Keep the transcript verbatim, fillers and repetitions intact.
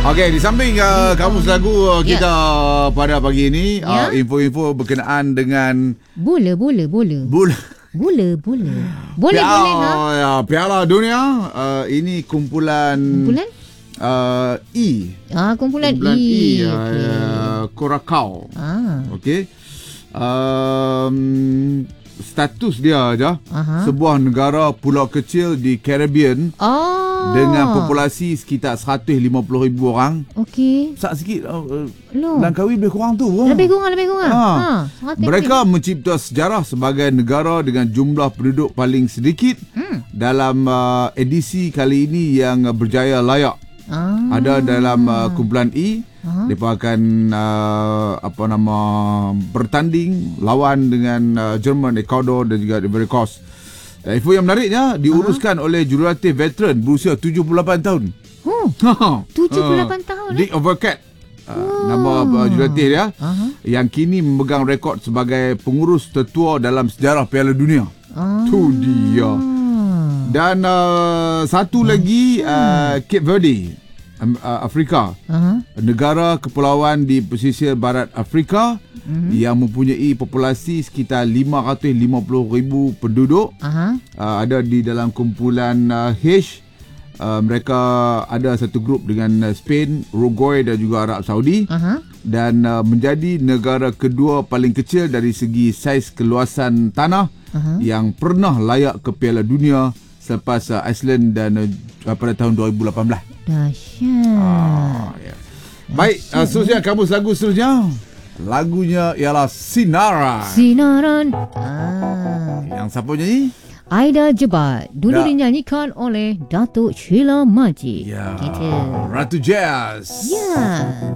Okey, di samping uh, kamus lagu uh, kita yeah. pada pagi ini, yeah. uh, info-info berkenaan dengan bola, bola, bola. Bola. Bola, bola. Boleh, Piala, boleh ha? Ya, Piala Dunia, uh, ini kumpulan Kumpulan? Uh, E. Ah, kumpulan, kumpulan E. E. E Okay. uh, Curacao. Ah. Okey. Um, status dia aja Aha. sebuah negara pulau kecil di Caribbean. Oh. Dengan populasi sekitar seratus lima puluh ribu orang. Okey. Sak sikit uh, Loh. Langkawi lebih kurang tu. Wah. Lebih kurang, lebih kurang. Ha. Ha. Mereka mencipta sejarah sebagai negara dengan jumlah penduduk paling sedikit hmm. dalam uh, edisi kali ini yang uh, berjaya layak. Ah. Ada dalam uh, kumpulan E. Ha? Mereka akan uh, apa nama bertanding lawan dengan uh, Jerman, Ecuador dan juga Ivory Coast. Dan info yang menariknya diuruskan uh-huh. oleh jurulatih veteran berusia tujuh puluh lapan tahun. Oh. tujuh puluh lapan tahun. Dick Overcat. Uh, oh. Nama uh, jurulatih dia uh-huh. yang kini memegang rekod sebagai pengurus tertua dalam sejarah Piala Dunia. Oh. Tu dia. Dan uh, satu oh. lagi uh, Cape Verde, uh, Afrika. Uh-huh. Negara kepulauan di pesisir barat Afrika uh-huh. yang mempunyai populasi sekitar lima ratus lima puluh ribu penduduk. Uh-huh. Uh, ada di dalam kumpulan uh, H. Uh, mereka ada satu grup dengan uh, Spain, Uruguay dan juga Arab Saudi. Uh-huh. Dan uh, menjadi negara kedua paling kecil dari segi saiz keluasan tanah uh-huh. yang pernah layak ke Piala Dunia selepas uh, Iceland dan uh, pada tahun dua ribu lapan belas. Dahsyat. Ah, ya. Baik, uh, seterusnya kamus lagu seterusnya. Lagunya ialah Sinaran. Sinaran. Ah. Yang siapa nyanyi? Aida Jebat. Dulu da. dinyanyikan oleh Datuk Sheila Majid. Ya. Gitu. Ratu Jazz. Ya.